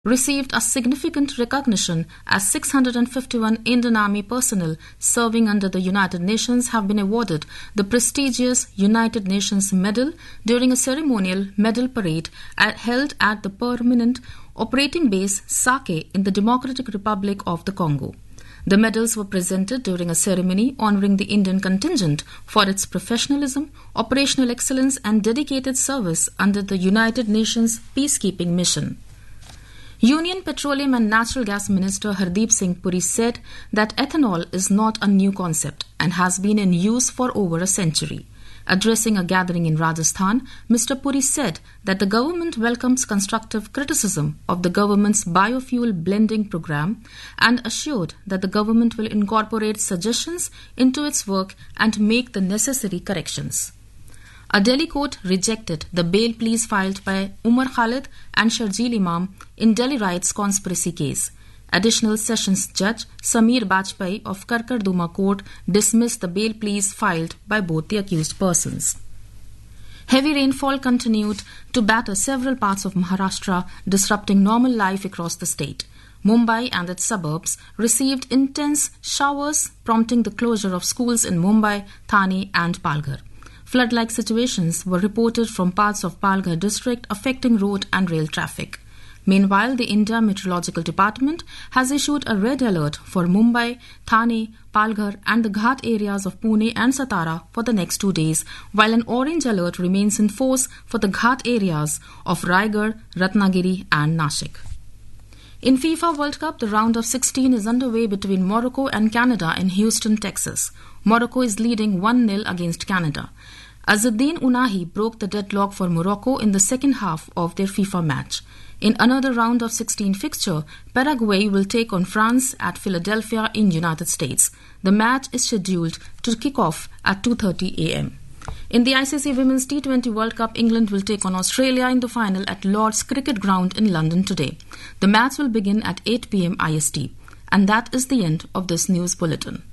received a significant recognition as 651 Indian Army personnel serving under the United Nations have been awarded the prestigious United Nations Medal during a ceremonial medal parade held at the permanent operating base Sake in the Democratic Republic of the Congo. The medals were presented during a ceremony honoring the Indian contingent for its professionalism, operational excellence and dedicated service under the United Nations peacekeeping mission. Union Petroleum and Natural Gas Minister Hardeep Singh Puri said that ethanol is not a new concept and has been in use for over a century. Addressing a gathering in Rajasthan, Mr. Puri said that the government welcomes constructive criticism of the government's biofuel blending program and assured that the government will incorporate suggestions into its work and make the necessary corrections. A Delhi court rejected the bail pleas filed by Umar Khalid and Sharjeel Imam in Delhi riots conspiracy case. Additional Sessions Judge Sameer Bajpai of Karkarduma Court dismissed the bail pleas filed by both the accused persons. Heavy rainfall continued to batter several parts of Maharashtra, disrupting normal life across the state. Mumbai and its suburbs received intense showers, prompting the closure of schools in Mumbai, Thane and Palghar. Flood-like situations were reported from parts of Palghar district affecting road and rail traffic. Meanwhile, the India Meteorological Department has issued a red alert for Mumbai, Thane, Palghar and the Ghat areas of Pune and Satara for the next 2 days, while an orange alert remains in force for the Ghat areas of Raigad, Ratnagiri and Nashik. In FIFA World Cup, the round of 16 is underway between Morocco and Canada in Houston, Texas. Morocco is leading 1-0 against Canada. Azzuddin Unahi broke the deadlock for Morocco in the second half of their FIFA match. In another round of 16 fixture, Paraguay will take on France at Philadelphia in United States. The match is scheduled to kick off at 2:30 a.m. In the ICC Women's T20 World Cup, England will take on Australia in the final at Lord's Cricket Ground in London today. The match will begin at 8 p.m. IST. And that is the end of this news bulletin.